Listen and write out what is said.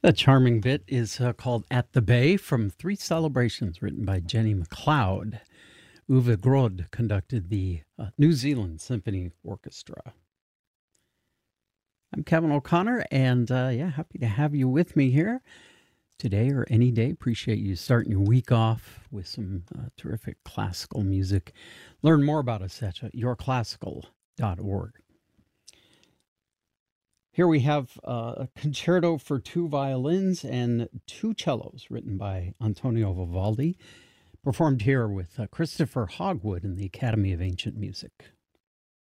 That charming bit is called At the Bay from Three Celebrations, written by Jenny MacLeod. Uwe Grod conducted the New Zealand Symphony Orchestra. I'm Kevin O'Connor, and happy to have you with me here today or any day. Appreciate you starting your week off with some terrific classical music. Learn more about us at yourclassical.org. Here we have a concerto for two violins and two cellos written by Antonio Vivaldi, performed here with Christopher Hogwood in the Academy of Ancient Music.